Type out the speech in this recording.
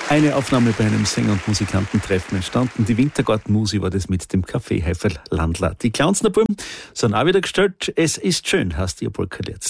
Eine Aufnahme bei einem Sänger- und Musikantentreffen entstanden. Die Wintergartenmusi war das mit dem Kaffeehäferl Landler. Die Clownsnerbuben sind auch wieder gestellt. Es ist schön, heißt ihr Polka jetzt.